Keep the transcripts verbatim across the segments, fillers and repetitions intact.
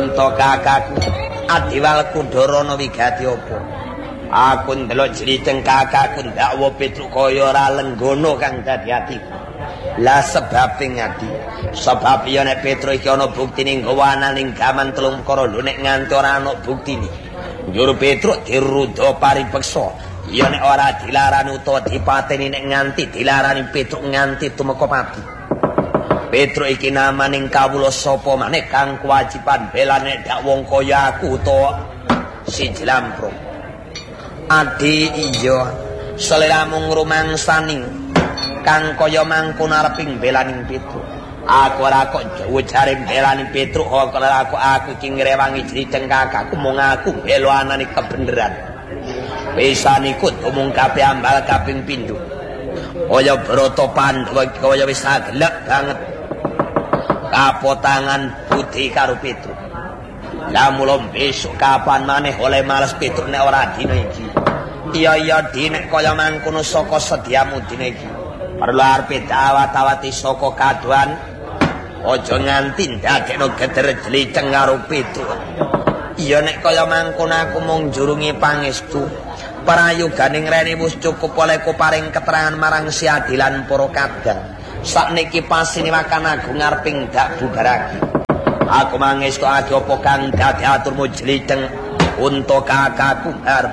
unta kakakku adiwal kundharana wigati apa aku ndelok jriteng kakakku ndakwa Petruk kaya ora lenggono kang dadi atiku lah sebab ngadi sebab ya nek Petruk iki ana buktine nggawa ananing gaman telung perkara lho nek nganti ora ana buktine njur Petruk dirudha paripeksa ya nek ora dilarani utawa dipateni nek nganti dilarani Petruk nganti tumeka mati Petruk iki namaning kawula sapa maneh kang kewajiban belane dak wong kaya aku utawa si Jlamprung adi iya seliramu ngrumangsani kang kaya mangkon areping belaning Petruk aku ora kok jare belaning Petruk kok aku aku iki ngrewangi jriteng kakakku mung aku belo anane kebeneran pisan iku mung kabeh ambal kaping pindho kaya Brata Pandhawa kaya wis agelek banget kapotangan budi karo Petruk lah mula besok kapan maneh oleh males Petruk nek ora dina iki iya iya dinek kaya mangkono saka sediamu dina iki perlu arep dawat-dawati saka kaduan aja nganti ndadekno geder jliceng karo Petruk iya nek kaya mangkono aku mung jurungi pangestu prayoganing rene wis cukup oleh paring keterangan marang si adilan para kadang sakniki pasiniwakan agung areping dak bubarake aku mangestokake apa kang dadi aturmu jliteng unta kakakku arep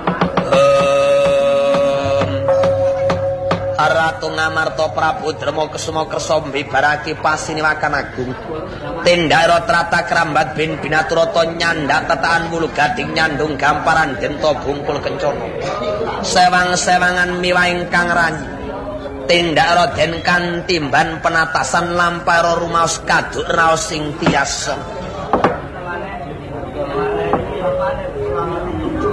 Ratu Ngamarta Prabu Drema Kesuma kersa mbibarake pasiniwakan agung tendara trata krambat bin binaturata nyandak tetahan wulu gading nyandung gamparan denta bungkul kencana sewang-sewangan miwah ingkang ranyi tindak Raden Kantimban penatasan lampara rumaos kaduk raos sing tiasa